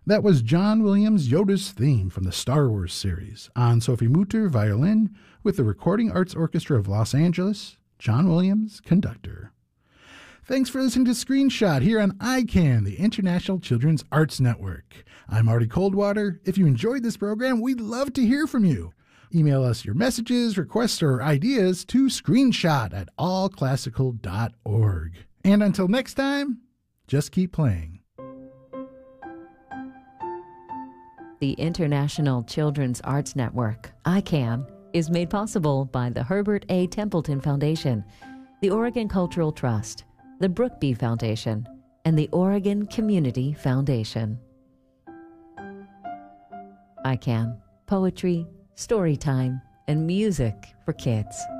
That was John Williams Yoda's theme from the Star Wars series on Sophie Mutter, violin, with the Recording Arts Orchestra of Los Angeles, John Williams, conductor. Thanks for listening to Screenshot here on ICANN, the International Children's Arts Network. I'm Marty Coldwater. If you enjoyed this program, we'd love to hear from you. Email us your messages, requests, or ideas to screenshot@allclassical.org. And until next time, just keep playing. The International Children's Arts Network, ICANN, is made possible by the Herbert A. Templeton Foundation, the Oregon Cultural Trust, the Brookby Foundation, and the Oregon Community Foundation. ICANN, poetry, story time, and music for kids.